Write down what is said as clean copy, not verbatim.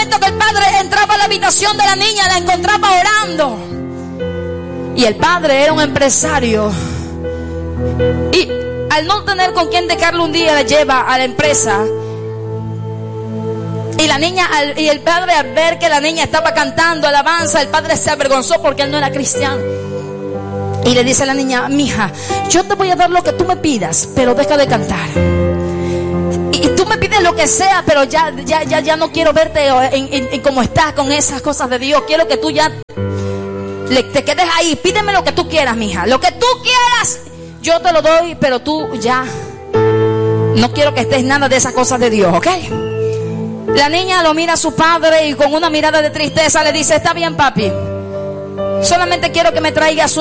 momento que el padre entraba a la habitación de la niña, la encontraba orando. Y el padre era un empresario. Y al no tener con quién dejarlo un día, la lleva a la empresa. Y la niña, y el padre, al ver que la niña estaba cantando alabanza, el padre se avergonzó porque él no era cristiano. Y le dice a la niña: mija, yo te voy a dar lo que tú me pidas, pero deja de cantar. Y tú me pides lo que sea, pero ya no quiero verte en cómo estás con esas cosas de Dios. Quiero que tú ya te quedes ahí. Pídeme lo que tú quieras, mija. Lo que tú quieras, yo te lo doy, pero tú ya no quiero que estés nada de esas cosas de Dios, ¿ok? La niña lo mira a su padre y con una mirada de tristeza le dice: está bien, papi, solamente quiero que me traigas